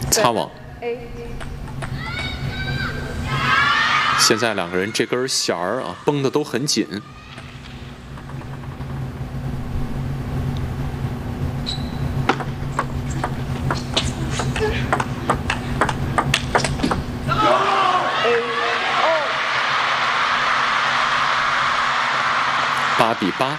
擦网。现在两个人这根弦儿啊绷得都很紧。8比8。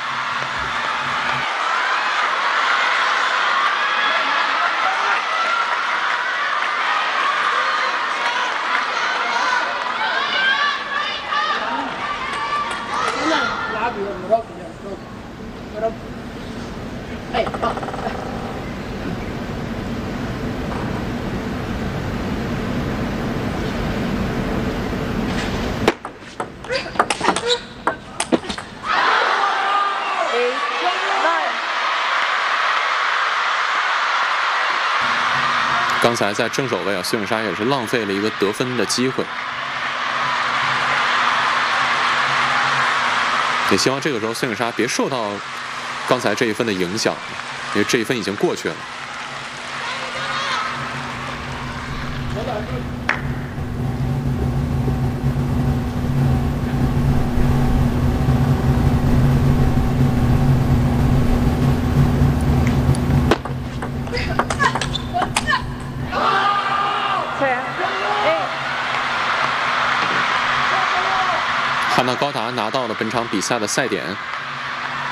刚才在正手位啊，孙颖莎也是浪费了一个得分的机会。也希望这个时候孙颖莎别受到刚才这一分的影响，因为这一分已经过去了。汉娜高达拿到了本场比赛的赛点。